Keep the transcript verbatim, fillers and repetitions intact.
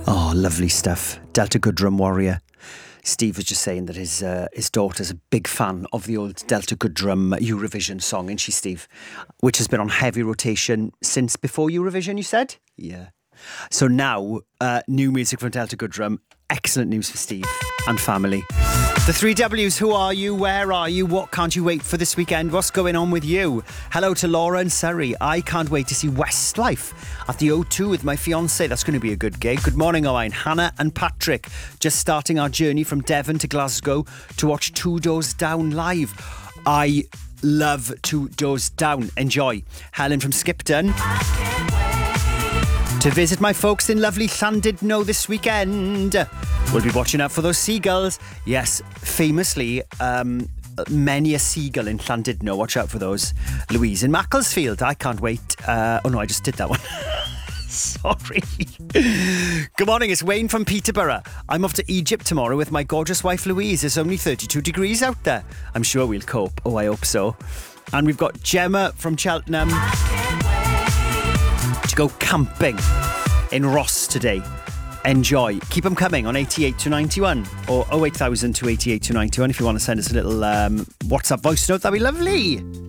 Oh, lovely stuff. Delta Goodrum Warrior. Steve was just saying that his uh, his daughter's a big fan of the old Delta Goodrum Eurovision song, isn't she, Steve? Which has been on heavy rotation since before Eurovision, you said? Yeah. So now, uh, new music from Delta Goodrum. Excellent news for Steve and family. The three W's, who are you? Where are you? What can't you wait for this weekend? What's going on with you? Hello to Laura and Surrey. I can't wait to see Westlife at the O two with my fiancé. That's going to be a good gig. Good morning, Owain. Hannah and Patrick. Just starting our journey from Devon to Glasgow to watch Two Doors Down live. I love Two Doors Down. Enjoy. Helen from Skipton. To visit my folks in lovely Llandudno this weekend. We'll be watching out for those seagulls. Yes, famously, um, many a seagull in Llandudno. Watch out for those. Louise in Macclesfield. I can't wait. Uh, oh no, I just did that one. Sorry. Good morning, it's Wayne from Peterborough. I'm off to Egypt tomorrow with my gorgeous wife Louise. It's only thirty-two degrees out there. I'm sure we'll cope. Oh, I hope so. And we've got Gemma from Cheltenham to go camping in Ross today. Enjoy. Keep them coming on eighty-eight to ninety-one or oh eight thousand to eighty-eight to ninety-one if you want to send us a little um, WhatsApp voice note. That'd be lovely.